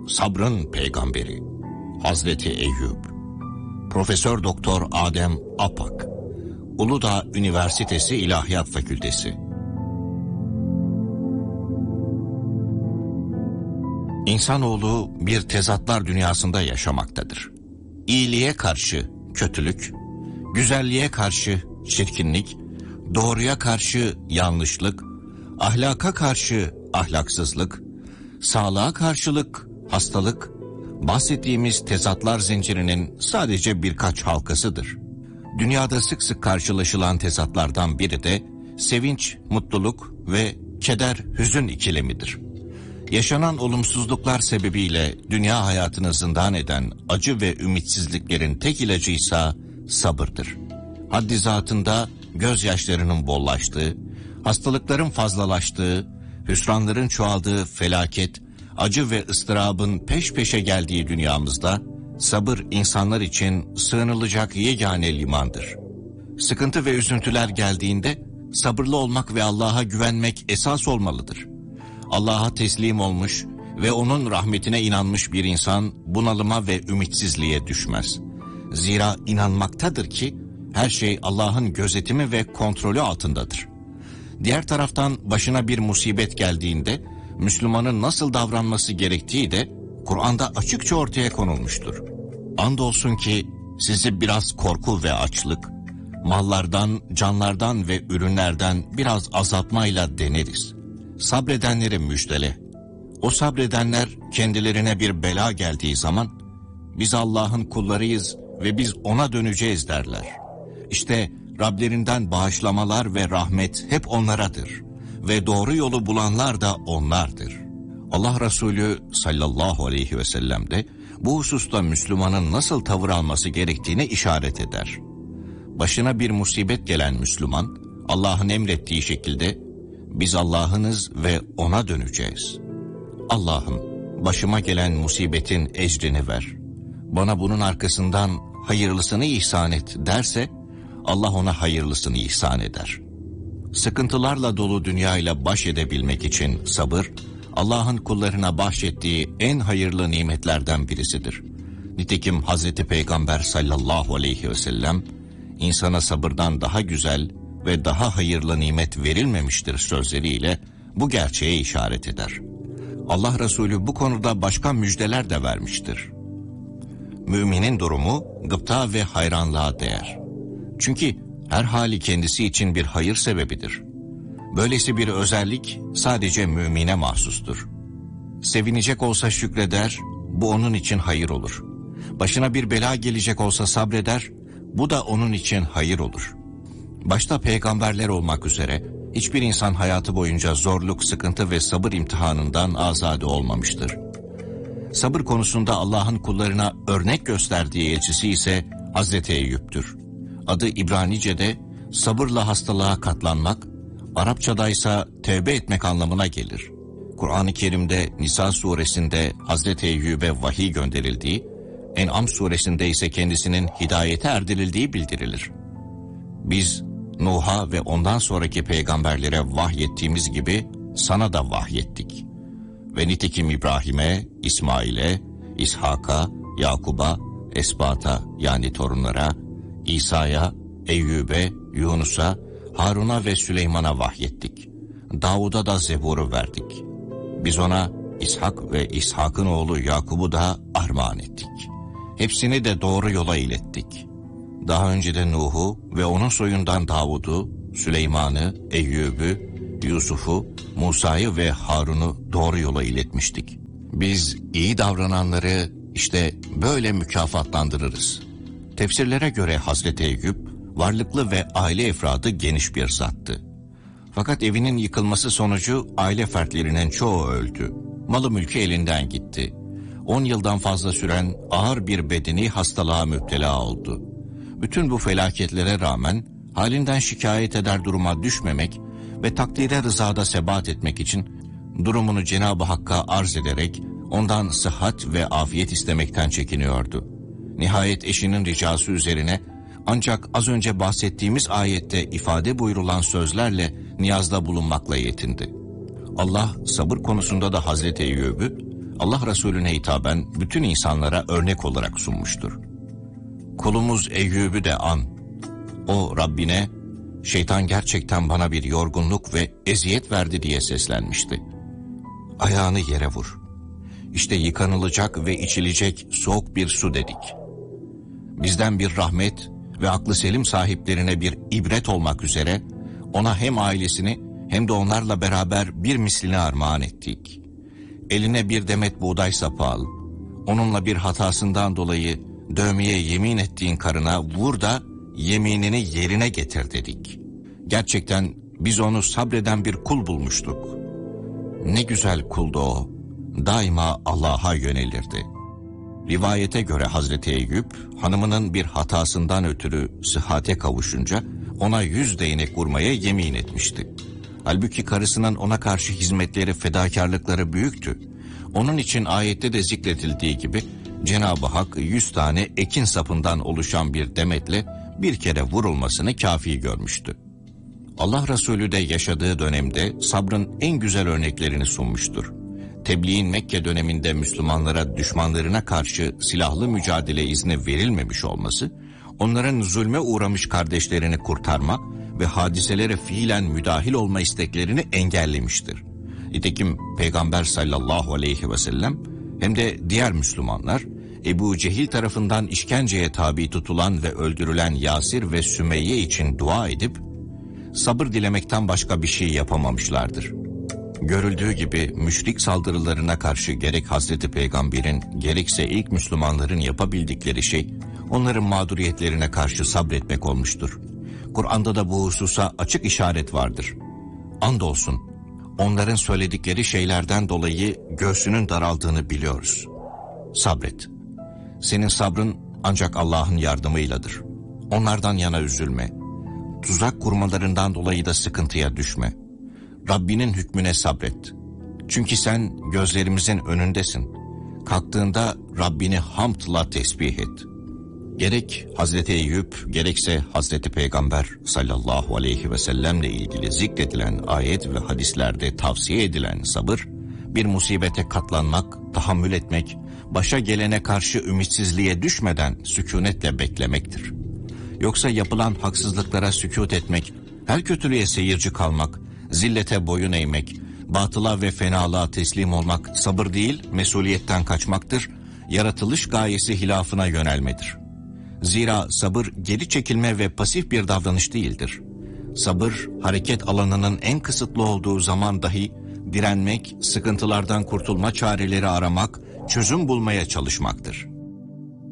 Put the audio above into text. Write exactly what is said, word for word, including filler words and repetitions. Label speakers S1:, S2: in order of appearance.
S1: sabrın peygamberi Hazreti Eyüp. Profesör Doktor Adem Apak, Uludağ Üniversitesi İlahiyat Fakültesi. İnsanoğlu bir tezatlar dünyasında yaşamaktadır. İyiliğe karşı kötülük, güzelliğe karşı çirkinlik, doğruya karşı yanlışlık, ahlaka karşı ahlaksızlık, sağlığa karşılık hastalık, bahsettiğimiz tezatlar zincirinin sadece birkaç halkasıdır. Dünyada sık sık karşılaşılan tezatlardan biri de sevinç, mutluluk ve keder, hüzün ikilemidir. Yaşanan olumsuzluklar sebebiyle dünya hayatını zindan eden acı ve ümitsizliklerin tek ilacıysa sabırdır. Haddi zatında gözyaşlarının bollaştığı, hastalıkların fazlalaştığı, hüsranların çoğaldığı felaket, acı ve ıstırabın peş peşe geldiği dünyamızda sabır insanlar için sığınılacak yegane limandır. Sıkıntı ve üzüntüler geldiğinde sabırlı olmak ve Allah'a güvenmek esas olmalıdır. Allah'a teslim olmuş ve onun rahmetine inanmış bir insan bunalıma ve ümitsizliğe düşmez. Zira inanmaktadır ki her şey Allah'ın gözetimi ve kontrolü altındadır. Diğer taraftan başına bir musibet geldiğinde Müslümanın nasıl davranması gerektiği de Kur'an'da açıkça ortaya konulmuştur. Andolsun ki sizi biraz korku ve açlık, mallardan, canlardan ve ürünlerden biraz azaltmayla deneriz. Sabredenleri müjdele. O sabredenler kendilerine bir bela geldiği zaman biz Allah'ın kullarıyız ve biz ona döneceğiz derler. İşte Rablerinden bağışlamalar ve rahmet hep onlaradır ve doğru yolu bulanlar da onlardır. Allah Resulü sallallahu aleyhi ve sellem de bu hususta Müslümanın nasıl tavır alması gerektiğine işaret eder. Başına bir musibet gelen Müslüman Allah'ın emrettiği şekilde biz Allah'ınız ve ona döneceğiz. Allah'ım başıma gelen musibetin ecrini ver. Bana bunun arkasından hayırlısını ihsan et derse Allah ona hayırlısını ihsan eder. Sıkıntılarla dolu dünyayla baş edebilmek için sabır, Allah'ın kullarına bahşettiği en hayırlı nimetlerden birisidir. Nitekim Hazreti Peygamber sallallahu aleyhi ve sellem, insana sabırdan daha güzel ve daha hayırlı nimet verilmemiştir sözleriyle bu gerçeğe işaret eder. Allah Resulü bu konuda başka müjdeler de vermiştir. Müminin durumu gıpta ve hayranlığa değer. Çünkü her hali kendisi için bir hayır sebebidir. Böylesi bir özellik sadece mümine mahsustur. Sevinecek olsa şükreder, bu onun için hayır olur. Başına bir bela gelecek olsa sabreder, bu da onun için hayır olur. Başta peygamberler olmak üzere hiçbir insan hayatı boyunca zorluk, sıkıntı ve sabır imtihanından azade olmamıştır. Sabır konusunda Allah'ın kullarına örnek gösterdiği elçisi ise Hazreti Eyüp'tür. Adı İbranice'de sabırla hastalığa katlanmak, Arapçada ise tevbe etmek anlamına gelir. Kur'an-ı Kerim'de Nisa suresinde Hazreti Eyüp'e vahiy gönderildiği, En'am suresinde ise kendisinin hidayete erdirildiği bildirilir. Biz Nuh'a ve ondan sonraki peygamberlere vahyettiğimiz gibi sana da vahyettik. Ve nitekim İbrahim'e, İsmail'e, İshak'a, Yakub'a, Esbat'a yani torunlara, İsa'ya, Eyyub'e, Yunus'a, Harun'a ve Süleyman'a vahyettik. Davud'a da Zebur'u verdik. Biz ona İshak ve İshak'ın oğlu Yakub'u da armağan ettik. Hepsini de doğru yola ilettik. Daha önce de Nuh'u ve onun soyundan Davud'u, Süleyman'ı, Eyyub'u, Yusuf'u, Musa'yı ve Harun'u doğru yola iletmiştik. Biz iyi davrananları işte böyle mükafatlandırırız. Tefsirlere göre Hazreti Eyüp, varlıklı ve aile efradı geniş bir zattı. Fakat evinin yıkılması sonucu aile fertlerinin çoğu öldü. Malı mülkü elinden gitti. On yıldan fazla süren ağır bir bedeni hastalığa müptela oldu. Bütün bu felaketlere rağmen halinden şikayet eder duruma düşmemek ve takdire rızada sebat etmek için durumunu Cenab-ı Hakk'a arz ederek ondan sıhhat ve afiyet istemekten çekiniyordu. Nihayet eşinin ricası üzerine ancak az önce bahsettiğimiz ayette ifade buyurulan sözlerle niyazda bulunmakla yetindi. Allah sabır konusunda da Hazreti Eyyub'u Allah Resulüne hitaben bütün insanlara örnek olarak sunmuştur. Kulumuz Eyyub'u de an. O Rabbine, şeytan gerçekten bana bir yorgunluk ve eziyet verdi diye seslenmişti. Ayağını yere vur. İşte yıkanılacak ve içilecek soğuk bir su dedik. Bizden bir rahmet ve aklı selim sahiplerine bir ibret olmak üzere ona hem ailesini hem de onlarla beraber bir mislini armağan ettik. Eline bir demet buğday sapı al, onunla bir hatasından dolayı dövmeye yemin ettiğin karına vur da yeminini yerine getir dedik. Gerçekten biz onu sabreden bir kul bulmuştuk. Ne güzel kuldu o, daima Allah'a yönelirdi. Rivayete göre Hazreti Eyüp, hanımının bir hatasından ötürü sıhhate kavuşunca ona yüz değnek vurmaya yemin etmişti. Halbuki karısının ona karşı hizmetleri, fedakarlıkları büyüktü. Onun için ayette de zikredildiği gibi Cenab-ı Hak yüz tane ekin sapından oluşan bir demetle bir kere vurulmasını kafi görmüştü. Allah Resulü de yaşadığı dönemde sabrın en güzel örneklerini sunmuştur. Tebliğin Mekke döneminde Müslümanlara düşmanlarına karşı silahlı mücadele izni verilmemiş olması, onların zulme uğramış kardeşlerini kurtarma ve hadiselere fiilen müdahil olma isteklerini engellemiştir. Nitekim Peygamber sallallahu aleyhi ve sellem hem de diğer Müslümanlar, Ebu Cehil tarafından işkenceye tabi tutulan ve öldürülen Yasir ve Sümeyye için dua edip, sabır dilemekten başka bir şey yapamamışlardır. Görüldüğü gibi müşrik saldırılarına karşı gerek Hazreti Peygamber'in gerekse ilk Müslümanların yapabildikleri şey, onların mağduriyetlerine karşı sabretmek olmuştur. Kur'an'da da bu hususa açık işaret vardır. Andolsun, onların söyledikleri şeylerden dolayı göğsünün daraldığını biliyoruz. Sabret. Senin sabrın ancak Allah'ın yardımıyladır. Onlardan yana üzülme. Tuzak kurmalarından dolayı da sıkıntıya düşme. Rabbinin hükmüne sabret. Çünkü sen gözlerimizin önündesin. Kalktığında Rabbini hamdla tesbih et. Gerek Hazreti Eyüp, gerekse Hazreti Peygamber sallallahu aleyhi ve sellemle ilgili zikredilen ayet ve hadislerde tavsiye edilen sabır, bir musibete katlanmak, tahammül etmek, başa gelene karşı ümitsizliğe düşmeden sükunetle beklemektir. Yoksa yapılan haksızlıklara sükût etmek, her kötülüğe seyirci kalmak, zillete boyun eğmek, batıla ve fenalığa teslim olmak sabır değil, mesuliyetten kaçmaktır, yaratılış gayesi hilafına yönelmedir. Zira sabır geri çekilme ve pasif bir davranış değildir. Sabır, hareket alanının en kısıtlı olduğu zaman dahi direnmek, sıkıntılardan kurtulma çareleri aramak, çözüm bulmaya çalışmaktır.